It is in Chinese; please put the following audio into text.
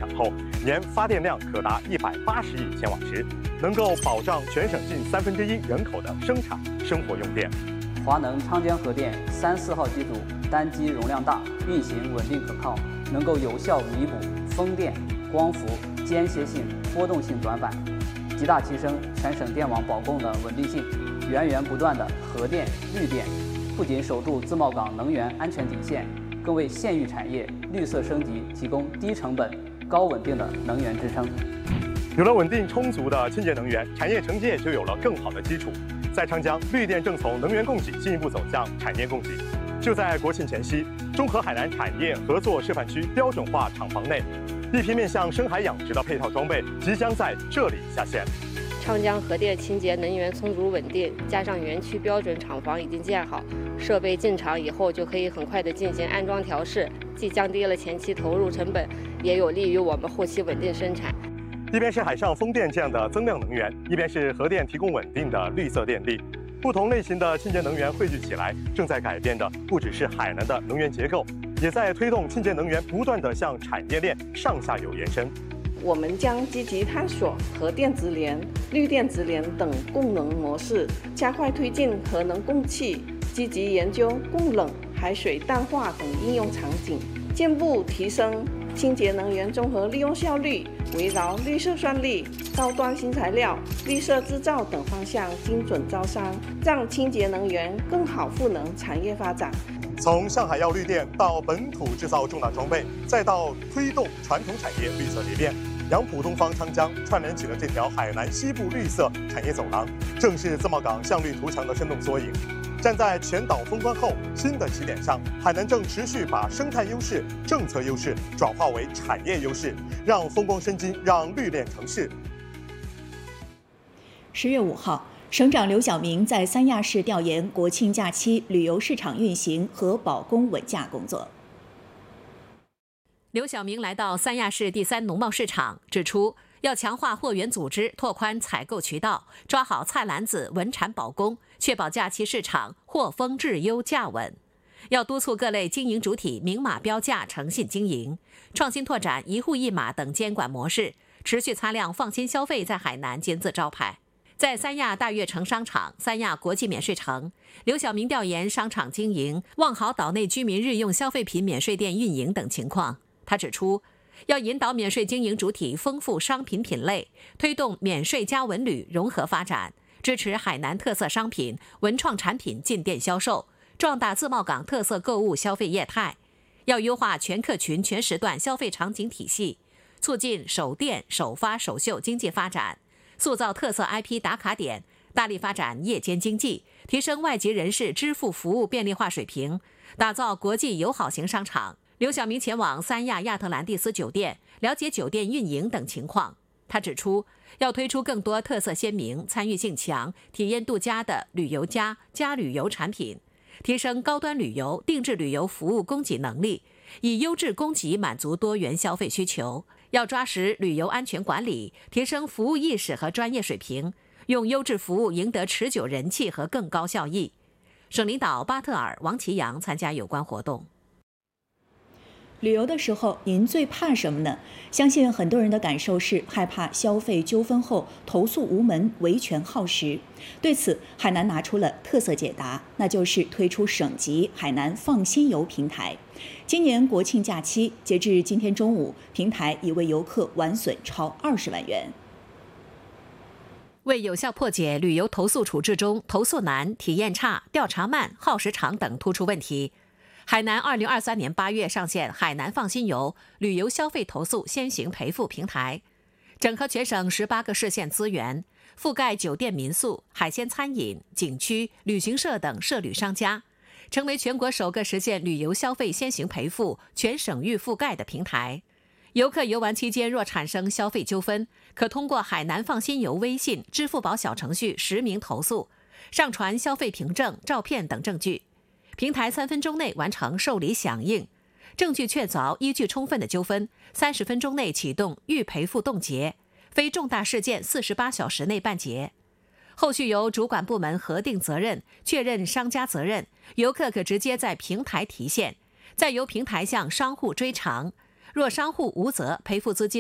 后，年发电量可达180亿千瓦时，能够保障全省近1/3人口的生产生活用电。 华能昌江核电3、4号机组单机容量大，运行稳定可靠，能够有效弥补风电、光伏、间歇性、波动性短板，极大提升全省电网保供的稳定性。源源不断的核电、绿电，不仅守住自贸港能源安全底线，更为县域产业绿色升级提供低成本、高稳定的能源支撑。 有了稳定充足的清洁能源，产业承接就有了更好的基础。在长江，绿电正从能源供给进一步走向产业供给。就在国庆前夕，中和海南产业合作示范区标准化厂房内，一批面向深海养殖的配套装备即将在这里下线。 长江核电清洁能源充足稳定，加上园区标准厂房已经建好，设备进场以后就可以很快的进行安装调试，既降低了前期投入成本，也有利于我们后期稳定生产。 一边是海上风电这样的增量能源，一边是核电提供稳定的绿色电力，不同类型的清洁能源汇聚起来，正在改变的不只是海南的能源结构，也在推动清洁能源不断地向产业链上下游延伸。 我们将积极探索核电直联、绿电直联等供能模式，加快推进核能供气，积极研究供冷、海水淡化等应用场景，进一步提升清洁能源综合利用效率，围绕绿色算力、高端新材料、绿色制造等方向精准招商，让清洁能源更好赋能产业发展。 从上海要绿电到本土制造重大装备，再到推动传统产业绿色裂变，杨浦、东方、昌江串联起了这条海南西部绿色产业走廊，正是自贸港向绿图强的生动缩影。站在全岛封关后新的起点上，海南正持续把生态优势、政策优势转化为产业优势，让风光生金，让绿链成市。 10月5号，省长刘晓明在三亚市调研国庆假期旅游市场运行和保供稳价工作。 刘晓明来到三亚市第3农贸市场，指出要强化货源组织，拓宽采购渠道，抓好菜篮子，稳产保供，确保假期市场货丰质优价稳。要督促各类经营主体明码标价、诚信经营，创新拓展一户一码等监管模式，持续擦亮放心消费在海南金字招牌。在三亚大悦城商场、三亚国际免税城，刘晓明调研商场经营、望好岛内居民日用消费品免税店运营等情况。他指出，要引导免税经营主体丰富商品品类，推动免税加文旅融合发展，支持海南特色商品、文创产品进店销售，壮大自贸港特色购物消费业态。要优化全客群、全时段消费场景体系，促进首店、首发、首秀经济发展，塑造特色 IP 打卡点，大力发展夜间经济，提升外籍人士支付服务便利化水平，打造国际友好型商场。刘晓明前往三亚亚特兰蒂斯酒店，了解酒店运营等情况。他指出，要推出更多特色鲜明、参与性强、体验度佳的旅游加旅游产品，提升高端旅游、定制旅游服务供给能力，以优质供给满足多元消费需求。要抓实旅游安全管理，提升服务意识和专业水平，用优质服务赢得持久人气和更高效益。省领导巴特尔、王其阳参加有关活动。 旅游的时候，您最怕什么呢？相信很多人的感受是害怕消费纠纷后投诉无门、维权耗时。对此，海南拿出了特色解答，那就是推出省级海南放心游平台。今年国庆假期，截至今天中午，平台已为游客完损超20万元。 为有效破解旅游投诉处置中投诉难、体验差、调查慢、耗时长等突出问题，海南2023年8月上线海南放心游旅游消费投诉先行赔付平台，整合全省18个市县资源，覆盖酒店民宿、海鲜餐饮、景区、旅行社等涉旅商家，成为全国首个实现旅游消费先行赔付、全省域覆盖的平台。游客游玩期间若产生消费纠纷，可通过海南放心游微信、支付宝小程序实名投诉，上传消费凭证、照片等证据。平台3分钟内完成受理响应，证据确凿、依据充分的纠纷，30分钟内启动预赔付冻结，非重大事件48小时内办结。后续由主管部门核定责任，确认商家责任，游客可直接在平台提现，再由平台向商户追偿。若商户无责，赔付资金